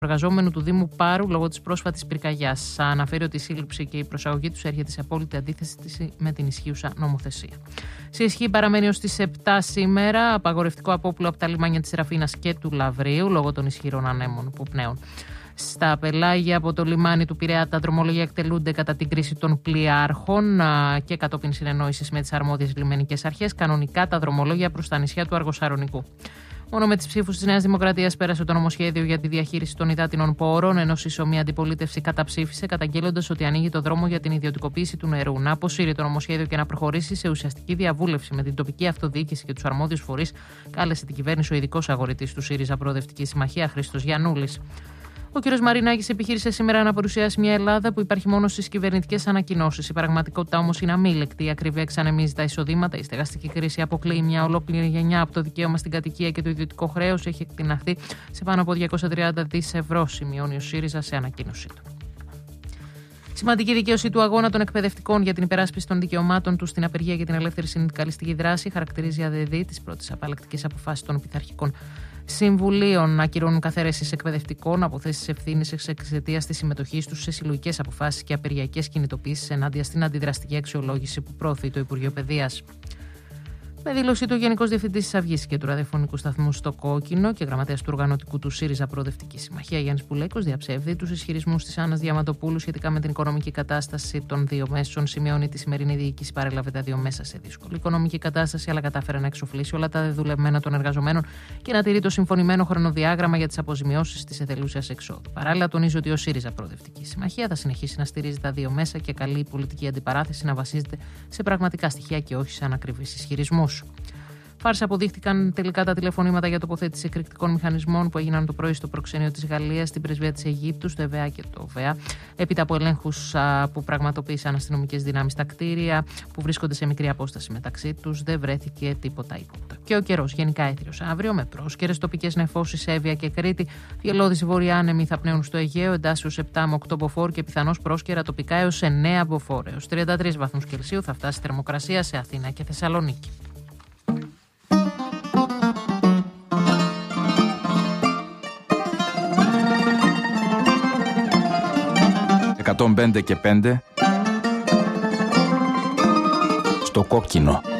εργαζόμενου του Δήμου Πάρου λόγω της πρόσφατης πυρκαγιάς. Αναφέρει ότι η σύλληψη και η προσαγωγή τους έρχεται σε απόλυτη αντίθεση με την ισχύουσα νομοθεσία. Σε ισχύ παραμένει ως τις 7 σήμερα απαγορευτικό απόπλου από τα λιμάνια της Ραφίνας και του Λαβρίου λόγω των ισχυρών ανέμων που πνέουν. Στα πελάγια από το λιμάνι του Πειραιά τα δρομολόγια εκτελούνται κατά την κρίση των πλοιάρχων και κατόπιν συνεννόησης με τις αρμόδιες λιμενικές αρχές. Κανονικά τα δρομολόγια προς τα νησιά του Αργοσαρονικού. Μόνο με τις ψήφους της Νέας Δημοκρατίας πέρασε το νομοσχέδιο για τη διαχείριση των υδάτινων πόρων, ενώ η αντιπολίτευση καταψήφισε, καταγγέλλοντας ότι ανοίγει το δρόμο για την ιδιωτικοποίηση του νερού. Να αποσύρει το νομοσχέδιο και να προχωρήσει σε ουσιαστική διαβούλευση με την τοπική αυτοδιοίκηση και τους αρμόδιους φορείς, κάλεσε την κυβέρνηση ο ειδικός αγορητής του ΣΥΡΙΖΑ Προοδευτική Συμμαχία, Χρήστος Γιαννούλης. Ο κ. Μαρινάκης επιχείρησε σήμερα να παρουσιάσει μια Ελλάδα που υπάρχει μόνο στις κυβερνητικές ανακοινώσεις. Η πραγματικότητα όμως είναι αμήλικτη. Η ακρίβεια εξανεμίζει τα εισοδήματα. Η στεγαστική κρίση αποκλείει μια ολόκληρη γενιά από το δικαίωμα στην κατοικία και το ιδιωτικό χρέος έχει εκτιναχθεί σε πάνω από 230 δις ευρώ, σημειώνει ο ΣΥΡΙΖΑ σε ανακοίνωσή του. Σημαντική δικαίωση του αγώνα των εκπαιδευτικών για την υπεράσπιση των δικαιωμάτων του στην απεργία και την ελεύθερη συνδικαλιστική δράση χαρακτηρίζει ΑΔΔ τις πρώτες απαλλακτικές αποφάσεις των πειθαρχικών συμβουλίων να ακυρώνουν καθαίρεσεις εκπαιδευτικών από θέσεις ευθύνης εξαιτίας της συμμετοχής τους σε συλλογικές αποφάσεις και απεργιακές κινητοποιήσεις ενάντια στην αντιδραστική αξιολόγηση που προωθεί το Υπουργείο Παιδείας. Με δήλωση του Γενικός Διευθυντής της Αυγής και του ραδιοφωνικού σταθμού στο Κόκκινο και γραμματέας του οργανωτικού του ΣΥΡΙΖΑ Προοδευτική Συμμαχία, Γιάννης Πουλέκος, διαψεύδει τους ισχυρισμούς της Άννας Διαμαντοπούλου σχετικά με την οικονομική κατάσταση των δύο μέσων. Σημειώνει τη σημερινή διοίκηση παρέλαβε τα δύο μέσα σε δύσκολη οικονομική κατάσταση, αλλά κατάφερε να εξοφλήσει όλα τα δεδουλευμένα των εργαζομένων και να τηρεί το συμφωνημένο χρονοδιάγραμμα για τις αποζημιώσεις της εθελούσιας εξόδου. Παράλληλα, τονίζει ότι ο ΣΥΡΙΖΑ Προοδευτική Συμμαχία θα συνεχίσει να στηρίζει τα δύο μέσα και καλεί η πολιτική αντιπαράθεση να βασίζεται σε πραγματικά στοιχεία και όχι σε ανακριβείς ισχυρισμούς. Φάρσα αποδείχτηκαν τελικά τα τηλεφωνήματα για τοποθέτηση εκρηκτικών μηχανισμών που έγιναν το πρωί στο προξενείο της Γαλλίας, στην πρεσβεία της Αιγύπτου, στο ΕΒΑ και το ΟΒΕΑ, έπειτα από ελέγχους που πραγματοποίησαν αστυνομικές δυνάμεις στα κτίρια, που βρίσκονται σε μικρή απόσταση μεταξύ τους, δεν βρέθηκε τίποτα ύποπτο. Και ο καιρός γενικά έθριος αύριο, με πρόσκαιρες τοπικές νεφώσεις σε Εύβοια και Κρήτη, φιελώδεις βορειάνεμοι θα πνέουν στο Αιγαίο, εντάσσεως 7 με 8 μποφόρ και πιθανώς πρόσκαιρα τοπικά έως 9 μποφόρ. Έως 33 βαθμούς Κελσίου θα φτάσει θερμοκρασία σε Αθήνα και Θεσσαλονίκη. 105 και 5 στο Κόκκινο.